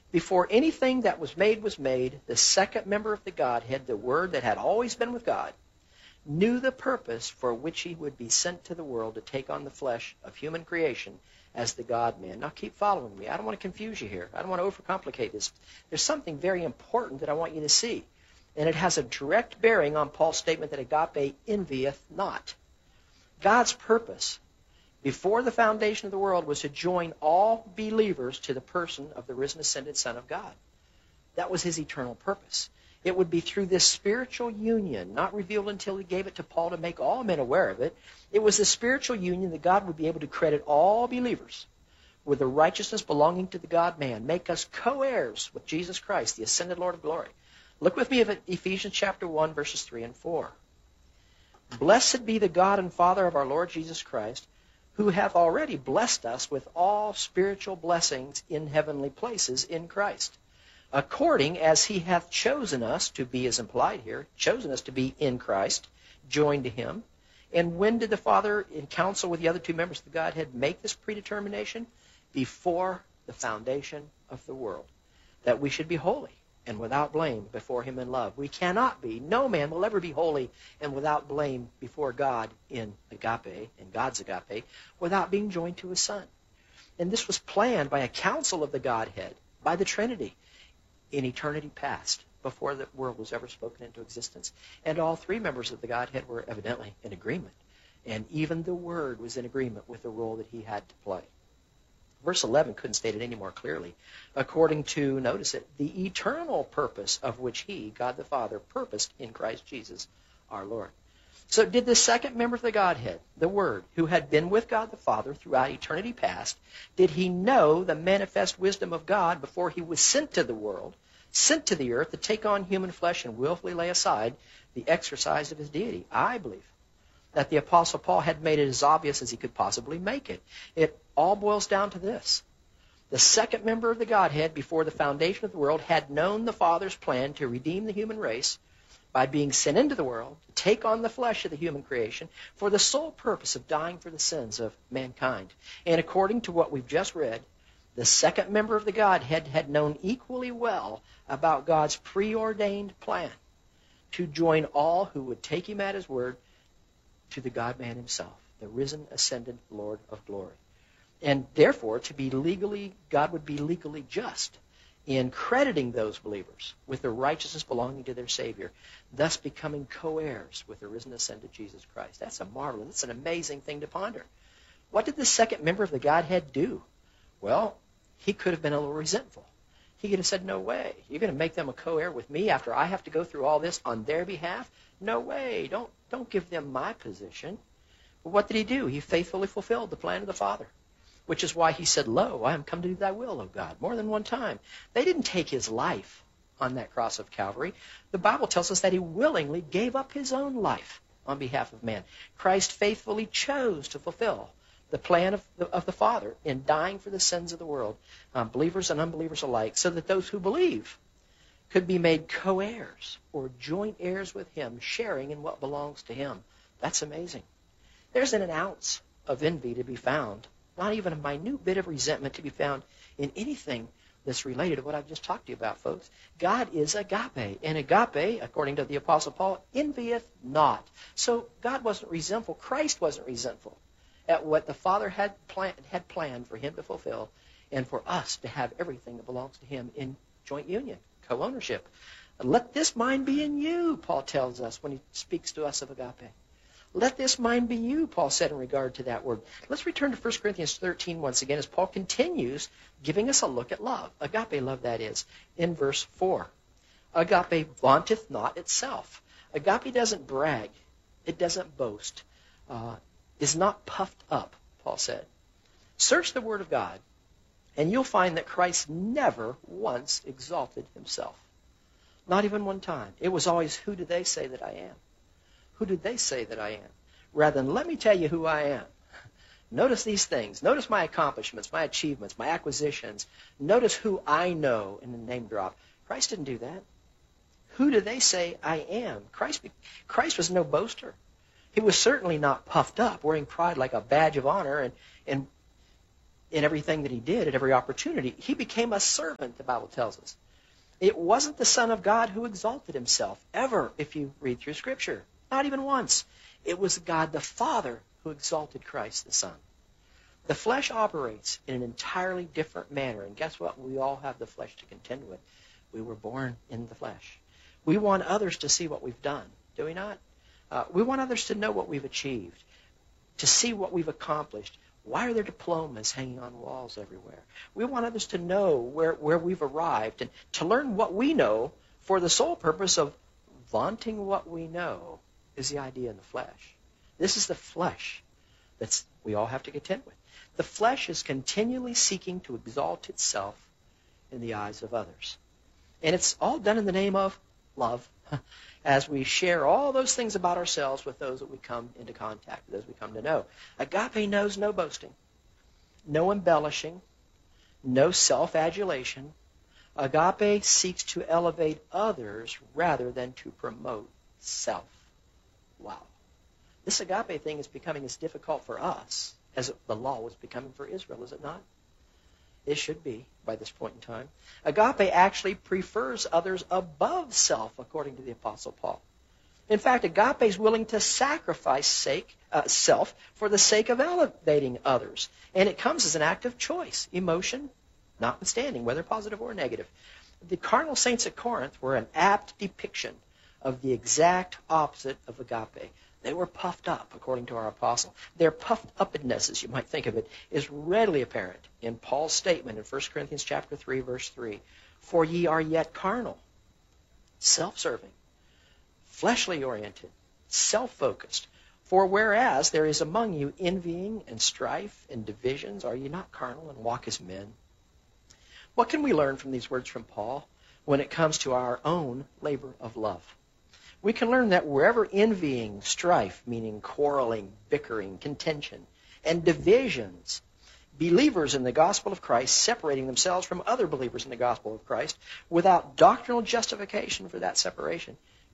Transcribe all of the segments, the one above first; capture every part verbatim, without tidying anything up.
Before anything that was made was made, the second member of the Godhead, the Word that had always been with God, knew the purpose for which he would be sent to the world to take on the flesh of human creation as the God-man. Now keep following me. I don't want to confuse you here. I don't want to overcomplicate this. There's something very important that I want you to see. And it has a direct bearing on Paul's statement that agape envieth not. God's purpose before the foundation of the world was to join all believers to the person of the risen, ascended Son of God. That was his eternal purpose. It would be through this spiritual union, not revealed until he gave it to Paul to make all men aware of it. It was the spiritual union that God would be able to credit all believers with the righteousness belonging to the God-man, make us co-heirs with Jesus Christ, the ascended Lord of glory. Look with me at Ephesians chapter one, verses three and four. Blessed be the God and Father of our Lord Jesus Christ, who hath already blessed us with all spiritual blessings in heavenly places in Christ, according as he hath chosen us to be, as implied here, chosen us to be in Christ, joined to him. And when did the Father, in counsel with the other two members of the Godhead, make this predetermination? Before the foundation of the world, that we should be holy and without blame before him in love. We cannot be, no man will ever be holy and without blame before God in agape, in God's agape, without being joined to his Son. And this was planned by a council of the Godhead, by the Trinity, in eternity past, before the world was ever spoken into existence. And all three members of the Godhead were evidently in agreement. And even the Word was in agreement with the role that he had to play. Verse eleven couldn't state it any more clearly. According to, notice it, the eternal purpose of which he, God the Father, purposed in Christ Jesus our Lord. So did the second member of the Godhead, the Word, who had been with God the Father throughout eternity past, did he know the manifest wisdom of God before he was sent to the world, sent to the earth to take on human flesh and willfully lay aside the exercise of his deity? I believe that the Apostle Paul had made it as obvious as he could possibly make it. It all boils down to this. The second member of the Godhead, before the foundation of the world, had known the Father's plan to redeem the human race by being sent into the world to take on the flesh of the human creation for the sole purpose of dying for the sins of mankind. And according to what we've just read, the second member of the Godhead had known equally well about God's preordained plan to join all who would take him at his word to the God-man himself, the risen, ascended Lord of glory. And therefore, to be legally, God would be legally just in crediting those believers with the righteousness belonging to their Savior, thus becoming co-heirs with the risen, ascended Jesus Christ. That's a marvelous, that's an amazing thing to ponder. What did the second member of the Godhead do? Well, he could have been a little resentful. He could have said, no way, you're going to make them a co-heir with me after I have to go through all this on their behalf? No way, don't, don't give them my position. But what did he do? He faithfully fulfilled the plan of the Father, which is why he said, lo, I am come to do thy will, O God, more than one time. They didn't take his life on that cross of Calvary. The Bible tells us that he willingly gave up his own life on behalf of man. Christ faithfully chose to fulfill the plan of the, of the Father in dying for the sins of the world, um, believers and unbelievers alike, so that those who believe could be made co-heirs or joint heirs with him, sharing in what belongs to him. That's amazing. There's an ounce of envy to be found, not even a minute bit of resentment to be found in anything that's related to what I've just talked to you about, folks. God is agape, and agape, according to the Apostle Paul, envieth not. So God wasn't resentful. Christ wasn't resentful at what the Father had, plan- had planned for him to fulfill and for us to have everything that belongs to him in joint union, co-ownership. Let this mind be in you, Paul tells us when he speaks to us of agape. Let this mind be you, Paul said in regard to that word. Let's return to First Corinthians thirteen once again as Paul continues giving us a look at love. Agape love, that is, in verse four. Agape vaunteth not itself. Agape doesn't brag. It doesn't boast. Uh, is not puffed up, Paul said. Search the Word of God, and you'll find that Christ never once exalted himself. Not even one time. It was always, who do they say that I am? Who did they say that I am? Rather than, let me tell you who I am. Notice these things. Notice my accomplishments, my achievements, my acquisitions. Notice who I know in the name drop. Christ didn't do that. Who do they say I am? Christ, Christ was no boaster. He was certainly not puffed up, wearing pride like a badge of honor and, and in everything that he did, at every opportunity, he became a servant, the Bible tells us. It wasn't the Son of God who exalted himself, ever, if you read through Scripture. Not even once. It was God the Father who exalted Christ the Son. The flesh operates in an entirely different manner. And guess what? We all have the flesh to contend with. We were born in the flesh. We want others to see what we've done, do we not? Uh, we want others to know what we've achieved, to see what we've accomplished. Why are there diplomas hanging on walls everywhere? We want others to know where, where we've arrived and to learn what we know for the sole purpose of vaunting what we know is the idea in the flesh. This is the flesh that we all have to contend with. The flesh is continually seeking to exalt itself in the eyes of others. And it's all done in the name of love, as we share all those things about ourselves with those that we come into contact with, those we come to know. Agape knows no boasting, no embellishing, no self-adulation. Agape seeks to elevate others rather than to promote self. Wow. This agape thing is becoming as difficult for us as the law was becoming for Israel, is it not? It should be by this point in time. Agape actually prefers others above self, according to the Apostle Paul. In fact, agape is willing to sacrifice sake, uh, self for the sake of elevating others. And it comes as an act of choice, emotion notwithstanding, whether positive or negative. The carnal saints at Corinth were an apt depiction of the exact opposite of agape. They were puffed up, according to our apostle. Their puffed-uppedness, as you might think of it, is readily apparent in Paul's statement in First Corinthians chapter three, verse three. For ye are yet carnal, self-serving, fleshly-oriented, self-focused. For whereas there is among you envying and strife and divisions, are ye not carnal and walk as men? What can we learn from these words from Paul when it comes to our own labor of love? We can learn that wherever envying, strife, meaning quarreling, bickering, contention, and divisions, believers in the gospel of Christ separating themselves from other believers in the gospel of Christ without doctrinal justification for that separation,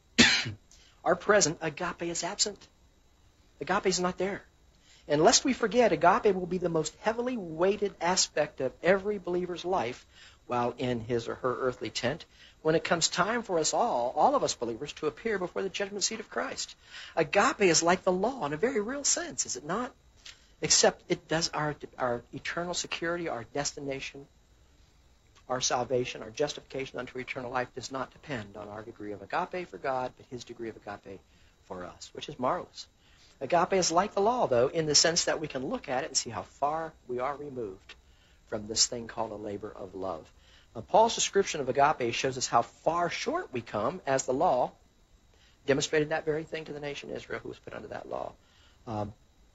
are present, agape is absent. Agape is not there. And lest we forget, agape will be the most heavily weighted aspect of every believer's life while in his or her earthly tent when it comes time for us all, all of us believers, to appear before the judgment seat of Christ. Agape is like the law in a very real sense, is it not? Except it does our, our eternal security, our destination, our salvation, our justification unto eternal life does not depend on our degree of agape for God, but his degree of agape for us, which is marvelous. Agape is like the law, though, in the sense that we can look at it and see how far we are removed from this thing called a labor of love. Now, Paul's description of agape shows us how far short we come as the law demonstrated that very thing to the nation Israel who was put under that law. Um,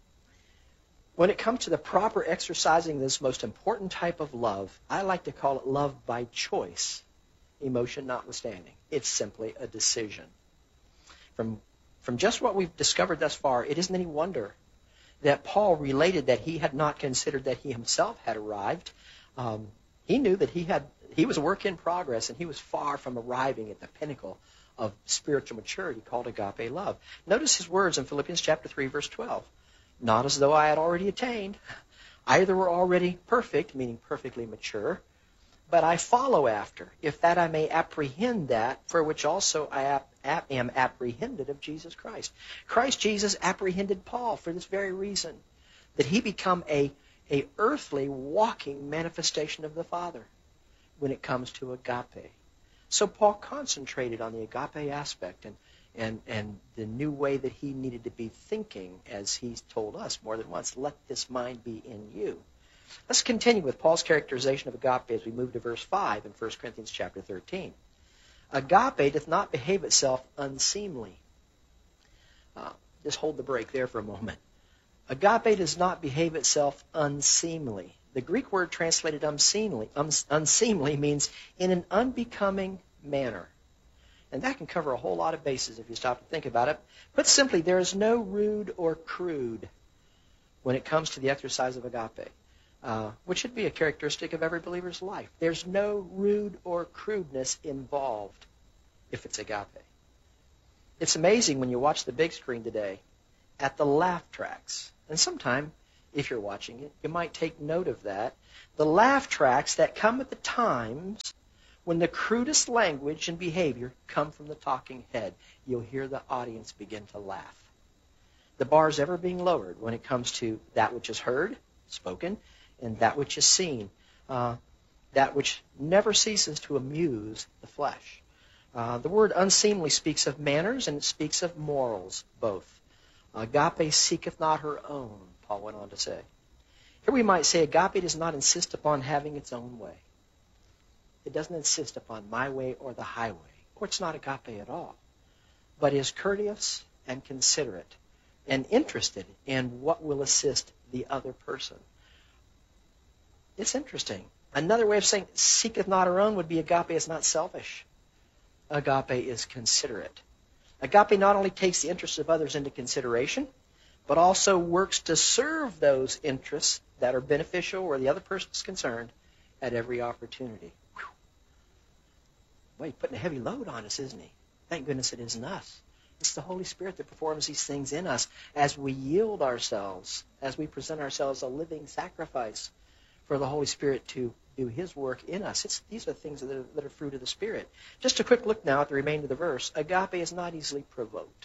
when it comes to the proper exercising this most important type of love, I like to call it love by choice, emotion notwithstanding. It's simply a decision. From From just what we've discovered thus far, it isn't any wonder that Paul related that he had not considered that he himself had arrived. Um, he knew that he had he was a work in progress, and he was far from arriving at the pinnacle of spiritual maturity called agape love. Notice his words in Philippians chapter three, verse twelve. Not as though I had already attained. Either were already perfect, meaning perfectly mature, but I follow after, if that I may apprehend that for which also I ap- ap- am apprehended of Jesus Christ. Christ Jesus apprehended Paul for this very reason, that he become a, a earthly walking manifestation of the Father when it comes to agape. So Paul concentrated on the agape aspect and, and, and the new way that he needed to be thinking, as he's told us more than once, let this mind be in you. Let's continue with Paul's characterization of agape as we move to verse five in First Corinthians chapter thirteen. Agape doth not behave itself unseemly. Uh, just hold the break there for a moment. Agape does not behave itself unseemly. The Greek word translated unseemly, um, unseemly means in an unbecoming manner. And that can cover a whole lot of bases if you stop to think about it. Put simply, there is no rude or crude when it comes to the exercise of agape. Uh, which should be a characteristic of every believer's life. There's no rude or crudeness involved if it's agape. It's amazing when you watch the big screen today at the laugh tracks. And sometimes if you're watching it, you might take note of that. The laugh tracks that come at the times when the crudest language and behavior come from the talking head. You'll hear the audience begin to laugh. The bar's ever being lowered when it comes to that which is heard, spoken, and that which is seen, uh, that which never ceases to amuse the flesh. Uh, the word unseemly speaks of manners and it speaks of morals, both. Agape seeketh not her own, Paul went on to say. Here we might say agape does not insist upon having its own way. It doesn't insist upon my way or the highway, or it's not agape at all, but is courteous and considerate and interested in what will assist the other person. It's interesting. Another way of saying seeketh not her own would be agape is not selfish. Agape is considerate. Agape not only takes the interests of others into consideration, but also works to serve those interests that are beneficial or the other person is concerned at every opportunity. Whew. Boy, he's putting a heavy load on us, isn't he? Thank goodness it isn't us. It's the Holy Spirit that performs these things in us as we yield ourselves, as we present ourselves a living sacrifice for the Holy Spirit to do His work in us. It's, these are things that are, that are fruit of the Spirit. Just a quick look now at the remainder of the verse. Agape is not easily provoked.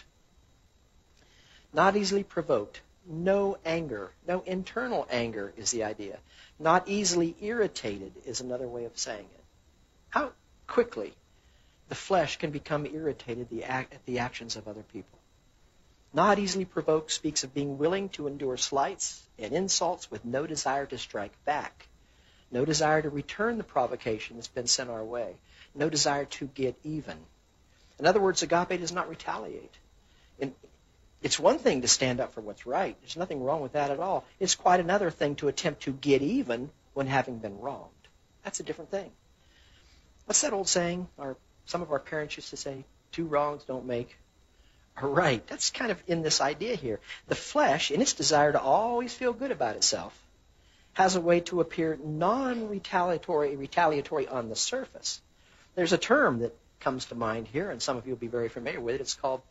Not easily provoked. No anger. No internal anger is the idea. Not easily irritated is another way of saying it. How quickly the flesh can become irritated the act, at the actions of other people. Not easily provoked speaks of being willing to endure slights and insults with no desire to strike back. No desire to return the provocation that's been sent our way. No desire to get even. In other words, agape does not retaliate. And it's one thing to stand up for what's right. There's nothing wrong with that at all. It's quite another thing to attempt to get even when having been wronged. That's a different thing. What's that old saying? Our, some of our parents used to say, two wrongs don't make a right. That's kind of in this idea here. The flesh, in its desire to always feel good about itself, has a way to appear non-retaliatory retaliatory on the surface. There's a term that comes to mind here, and some of you will be very familiar with it. It's called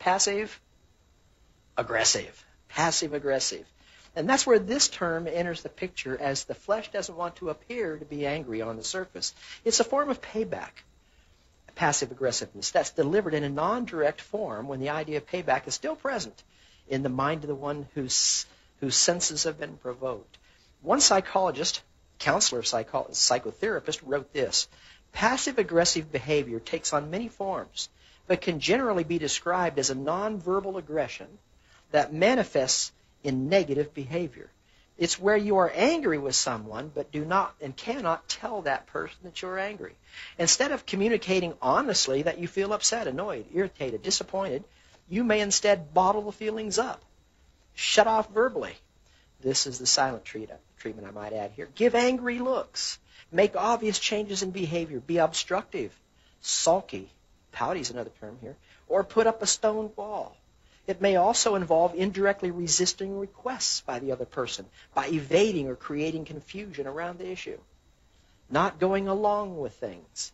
passive-aggressive. Passive-aggressive. And that's where this term enters the picture, as the flesh doesn't want to appear to be angry on the surface. It's a form of payback, passive-aggressiveness. That's delivered in a non-direct form when the idea of payback is still present in the mind of the one whose, whose senses have been provoked. One psychologist, counselor, psycho- psychotherapist, wrote this: passive-aggressive behavior takes on many forms, but can generally be described as a nonverbal aggression that manifests in negative behavior. It's where you are angry with someone, but do not and cannot tell that person that you're angry. Instead of communicating honestly that you feel upset, annoyed, irritated, disappointed, you may instead bottle the feelings up, shut off verbally. This is the silent treatment, I might add here. Give angry looks. Make obvious changes in behavior. Be obstructive, sulky, pouty is another term here, or put up a stone wall. It may also involve indirectly resisting requests by the other person, by evading or creating confusion around the issue, not going along with things.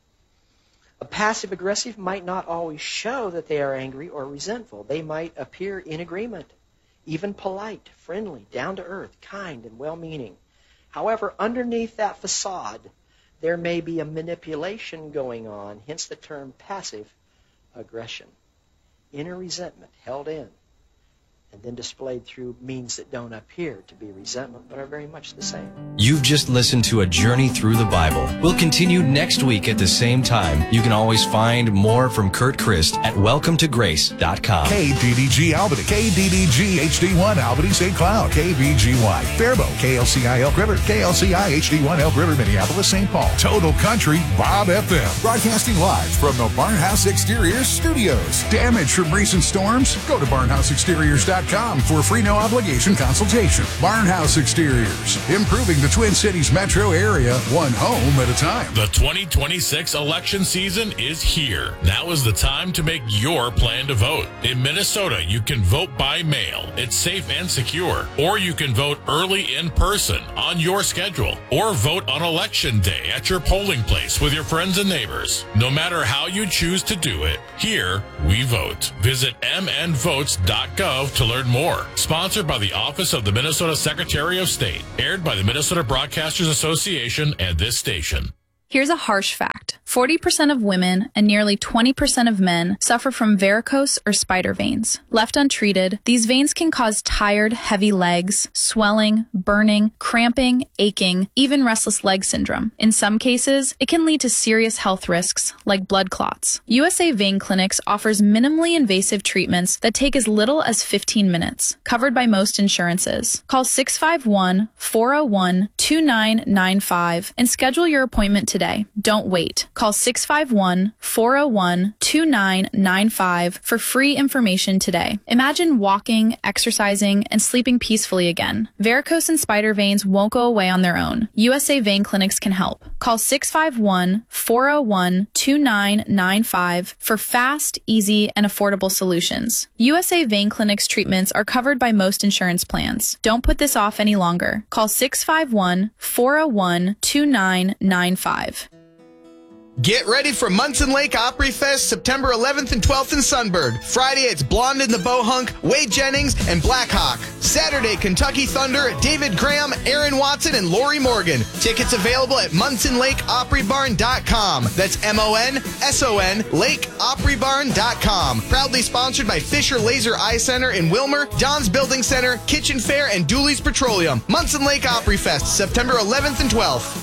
A passive-aggressive might not always show that they are angry or resentful. They might appear in agreement, even polite, friendly, down-to-earth, kind, and well-meaning. However, underneath that facade, there may be a manipulation going on, hence the term passive aggression. Inner resentment held in and then displayed through means that don't appear to be resentment, but are very much the same. You've just listened to a journey through the Bible. We'll continue next week at the same time. You can always find more from Kurt Christ at welcome to grace dot com. K D D G Albany, K D D G H D one Albany Saint Cloud, K V G Y Faribault, K L C I Elk River, K L C I H D one Elk River, Minneapolis, Saint Paul. Total Country Bob F M. Broadcasting live from the Barnhouse Exteriors Studios. Damage from recent storms? Go to barnhouse exteriors dot com for a free no obligation consultation. Barnhouse Exteriors, improving the Twin Cities metro area one home at a time. The twenty twenty-six election season is here. Now is the time to make your plan to vote. In Minnesota, you can vote by mail. It's safe and secure. Or you can vote early in person on your schedule. Or vote on election day at your polling place with your friends and neighbors. No matter how you choose to do it, here we vote. Visit m n votes dot gov to learn learn more. Sponsored by the Office of the Minnesota Secretary of State. Aired by the Minnesota Broadcasters Association and this station. Here's a harsh fact. forty percent of women and nearly twenty percent of men suffer from varicose or spider veins. Left untreated, these veins can cause tired, heavy legs, swelling, burning, cramping, aching, even restless leg syndrome. In some cases, it can lead to serious health risks like blood clots. U S A Vein Clinics offers minimally invasive treatments that take as little as fifteen minutes, covered by most insurances. Call six five one, four oh one, two nine nine five and schedule your appointment today. Don't wait. Call six five one, four oh one, two nine nine five for free information today. Imagine walking, exercising, and sleeping peacefully again. Varicose and spider veins won't go away on their own. U S A Vein Clinics can help. Call six five one, four oh one, two nine nine five for fast, easy, and affordable solutions. U S A Vein Clinics treatments are covered by most insurance plans. Don't put this off any longer. Call six five one, four oh one, two nine nine five. Get ready for Munson Lake Opry Fest September eleventh and twelfth in Sunbird. Friday, it's Blonde in the Bohunk, Wade Jennings, and Blackhawk. Saturday, Kentucky Thunder, David Graham, Aaron Watson, and Lori Morgan. Tickets available at munson lake opry barn dot com. That's M O N S O N, lake opry barn dot com. Proudly sponsored by Fisher Laser Eye Center in Wilmer, Don's Building Center, Kitchen Fair, and Dooley's Petroleum. Munson Lake Opry Fest September eleventh and twelfth.